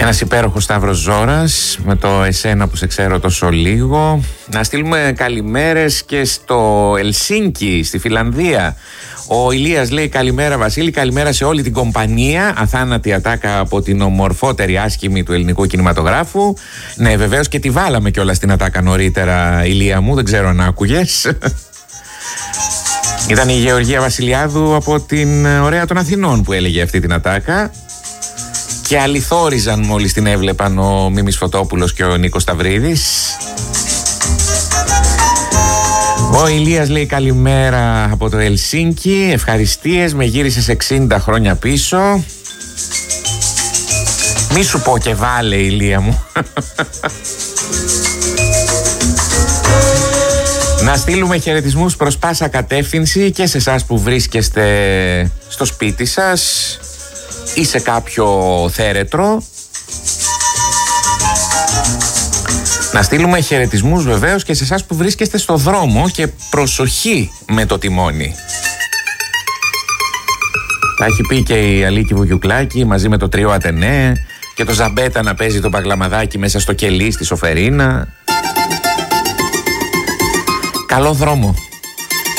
Ένας υπέροχος Σταύρος Ζώρας με το «Εσένα που σε ξέρω τόσο λίγο». Να στείλουμε καλημέρες και στο Ελσίνκι, στη Φιλανδία. Ο Ηλίας λέει καλημέρα Βασίλη, καλημέρα σε όλη την κομπανία. Αθάνατη ατάκα από την ομορφότερη άσχημη του ελληνικού κινηματογράφου. Ναι, βεβαίως και τη βάλαμε κιόλας την ατάκα νωρίτερα, Ηλία μου, δεν ξέρω αν άκουγες. Ήταν η Γεωργία Βασιλιάδου από την Ωραία των Αθηνών που έλεγε αυτή την ατάκα. Και αληθόριζαν μόλις την έβλεπαν ο Μίμης Φωτόπουλος και ο Νίκος Σταυρίδης. Ο Ηλίας λέει καλημέρα από το Ελσίνκι. Ευχαριστίες, με γύρισες 60 χρόνια πίσω. Μη σου πω και βάλε, Ηλία μου. Να στείλουμε χαιρετισμούς προς πάσα κατεύθυνση και σε εσάς που βρίσκεστε στο σπίτι σας ή σε κάποιο θέρετρο. Να στείλουμε χαιρετισμούς βεβαίως και σε εσάς που βρίσκεστε στο δρόμο και προσοχή με το τιμόνι. Τα έχει πει και η Αλίκη Βουγιουκλάκη μαζί με το τρίο Ατενέ και το Ζαμπέτα να παίζει το παγλαμαδάκι μέσα στο κελί στη Σοφερίνα. Καλό δρόμο.